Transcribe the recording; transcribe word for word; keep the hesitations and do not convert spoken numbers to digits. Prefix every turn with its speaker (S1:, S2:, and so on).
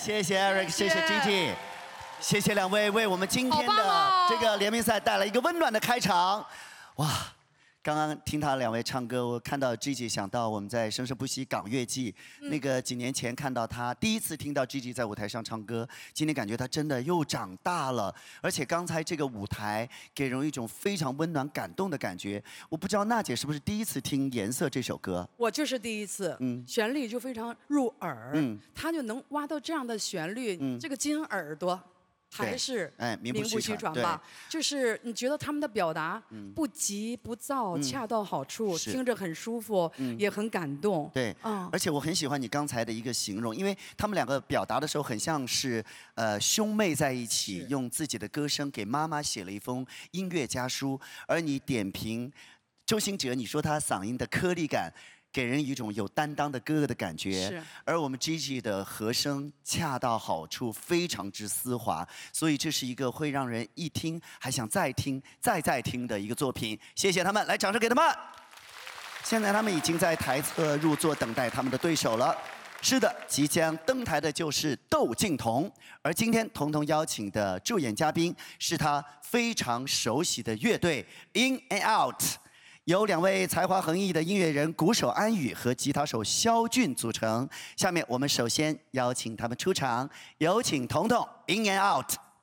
S1: 谢谢 Eric， 谢谢 Gigi， 谢谢两位为我们今天的这个联名赛带来一个温暖的开场。哇！ 刚刚听他两位唱歌，我看到 Gigi 想到我们在《生生不息港乐季》嗯、那个几年前看到他第一次听到 Gigi 在舞台上唱歌，今天感觉他真的又长大了，而且刚才这个舞台给人一种非常温暖感动的感觉。我不知道娜姐是不是第一次听《颜色》这首歌？
S2: 我就是第一次，嗯，旋律就非常入耳，嗯，他就能挖到这样的旋律，嗯，这个金耳朵。 还是
S1: 哎，名
S2: 不虚传吧。就是你觉得他们的表达不急不躁，恰到好处，听着很舒服，也很感动。
S1: 对，嗯，而且我很喜欢你刚才的一个形容，因为他们两个表达的时候很像是呃兄妹在一起，用自己的歌声给妈妈写了一封音乐家书，而你点评周兴哲，你说他嗓音的颗粒感。 给人一种有担当的哥哥的感觉，是。而我们 Gigi 的和声恰到好处，非常之丝滑，所以这是一个会让人一听还想再听、再再听的一个作品。谢谢他们，来掌声给他们。现在他们已经在台侧入座，等待他们的对手了。是的，即将登台的就是窦靖童，而今天童童邀请的助演嘉宾是他非常熟悉的乐队 In and Out。 由两位才华横溢的音乐人鼓手安宇和吉他手肖俊组成。下面我们首先邀请他们出场，有请童童 In and Out。